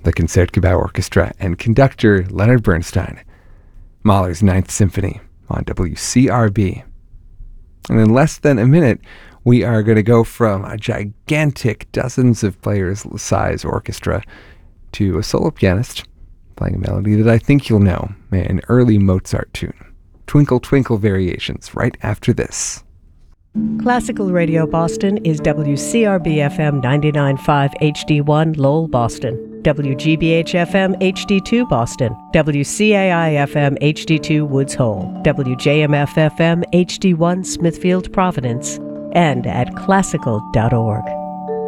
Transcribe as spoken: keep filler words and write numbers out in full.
the Concertgebouw Orchestra and conductor Leonard Bernstein, Mahler's Ninth Symphony on W C R B. And in less than a minute, we are going to go from a gigantic, dozens of players size orchestra to a solo pianist playing a melody that I think you'll know, an early Mozart tune. Twinkle Twinkle Variations, right after this. Classical Radio Boston is W C R B F M ninety-nine point five H D one Lowell, Boston, W G B H F M H D two Boston, W C A I F M H D two Woods Hole, W J M F F M H D one Smithfield, Providence, and at classical dot org.